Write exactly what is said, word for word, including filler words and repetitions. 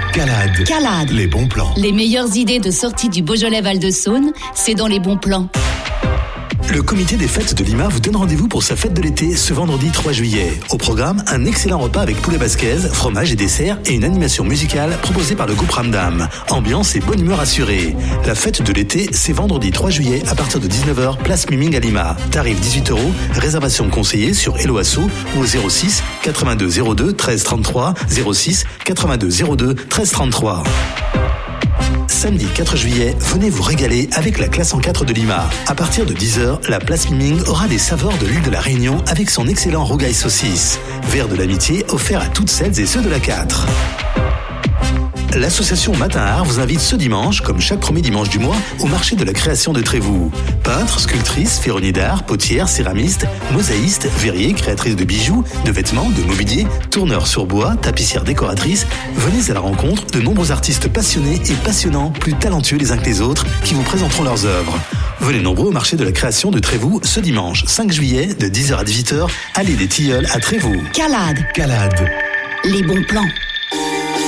Calade. Calade. Les bons plans. Les meilleures idées de sortie du Beaujolais Val-de-Saône, c'est dans les bons plans. Le comité des fêtes de Lima vous donne rendez-vous pour sa fête de l'été ce vendredi trois juillet. Au programme, un excellent repas avec poulet basquez, fromage et dessert et une animation musicale proposée par le groupe Ramdam. Ambiance et bonne humeur assurée. La fête de l'été, c'est vendredi trois juillet à partir de dix-neuf heures, place Miming à Lima. Tarif dix-huit euros, réservation conseillée sur Hello Asso ou au zéro six quatre-vingt-deux zéro deux treize trente-trois, zéro six quatre-vingt-deux zéro deux treize trente-trois. Samedi quatre juillet, venez vous régaler avec la classe en quatre de Lima. À partir de dix heures, la place Miming aura des saveurs de l'île de la Réunion avec son excellent rougail saucisse. Verre de l'amitié offert à toutes celles et ceux de la quatre. L'association Matin Art vous invite ce dimanche, comme chaque premier dimanche du mois, au marché de la création de Trévoux. Peintres, sculptrices, ferronniers d'art, potières, céramistes, mosaïstes, verriers, créatrices de bijoux, de vêtements, de mobilier, tourneurs sur bois, tapissières décoratrices, venez à la rencontre de nombreux artistes passionnés et passionnants, plus talentueux les uns que les autres, qui vous présenteront leurs œuvres. Venez nombreux au marché de la création de Trévoux ce dimanche cinq juillet de dix heures à dix-huit heures, allée des Tilleuls à Trévoux. Calade. Calade. Les bons plans.